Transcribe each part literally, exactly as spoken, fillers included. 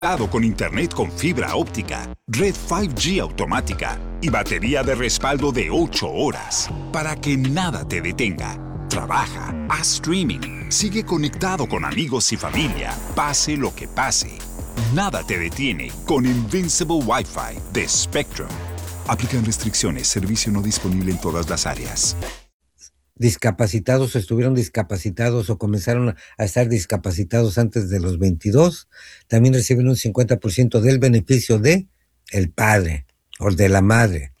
Con internet con fibra óptica, red cinco G automática y batería de respaldo de ocho horas para que nada te detenga. Trabaja, haz streaming, sigue conectado con amigos y familia, pase lo que pase. Nada te detiene con Invincible Wi-Fi de Spectrum. Aplican restricciones, servicio no disponible en todas las áreas. Discapacitados o estuvieron discapacitados o comenzaron a estar discapacitados antes de los veintidós, también reciben un cincuenta por ciento del beneficio de el padre o de la madre.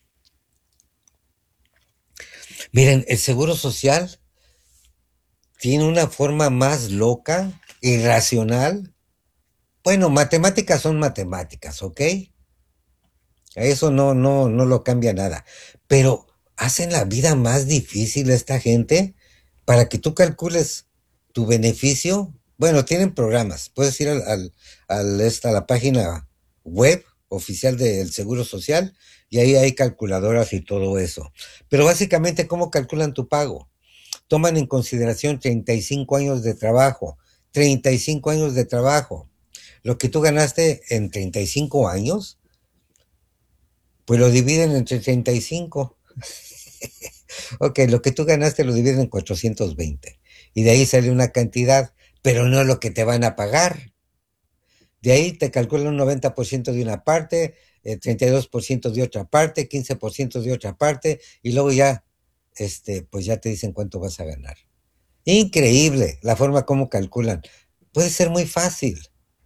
Miren, el Seguro Social tiene una forma más loca, irracional. Bueno, matemáticas son matemáticas, ¿ok? Eso no, no, no lo cambia nada. Pero hacen la vida más difícil a esta gente para que tú calcules tu beneficio. Bueno, tienen programas. Puedes ir al, al, al esta, a la página web oficial del Seguro Social y ahí hay calculadoras y todo eso. Pero básicamente, ¿cómo calculan tu pago? Toman en consideración treinta y cinco años de trabajo. treinta y cinco años de trabajo. Lo que tú ganaste en treinta y cinco años, pues lo dividen entre treinta y cinco. Ok, lo que tú ganaste lo dividen en cuatrocientos veinte. Y de ahí sale una cantidad, pero no lo que te van a pagar. De ahí te calculan un noventa por ciento de una parte, eh, treinta y dos por ciento de otra parte, quince por ciento de otra parte, y luego ya, este, pues ya te dicen cuánto vas a ganar. Increíble la forma como calculan. Puede ser muy fácil.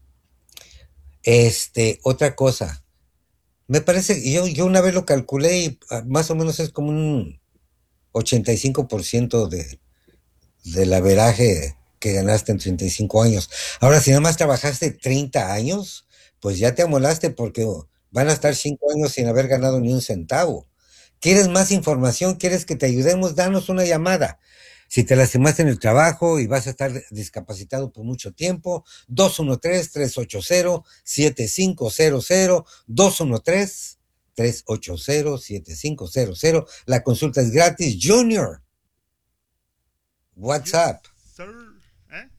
Este, otra cosa. Me parece, yo, yo una vez lo calculé y más o menos es como un ochenta y cinco por ciento de, del averaje que ganaste en treinta y cinco años. Ahora, si nada más trabajaste treinta años, pues ya te amolaste porque van a estar cinco años sin haber ganado ni un centavo. ¿Quieres más información? ¿Quieres que te ayudemos? Danos una llamada. Si te lastimaste en el trabajo y vas a estar discapacitado por mucho tiempo, dos uno tres, tres ocho cero, siete cinco cero cero, dos uno tres, tres ocho cero, siete cinco cero cero. La consulta es gratis. Junior, what's up? Sir, ¿eh?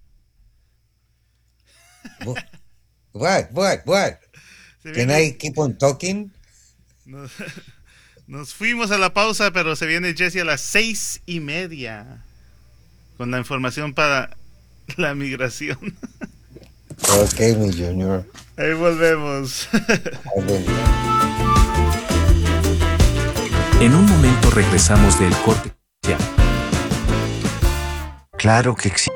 What, what, what? Can I keep on talking? Nos, nos fuimos a la pausa, pero se viene Jesse a las seis y media con la información para la migración. Ok, mi Junior. Ahí volvemos. En un momento regresamos del corte. Ya. Claro que existe.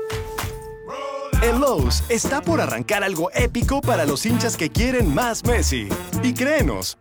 En Lowe's está por arrancar algo épico para los hinchas que quieren más Messi. Y créenos,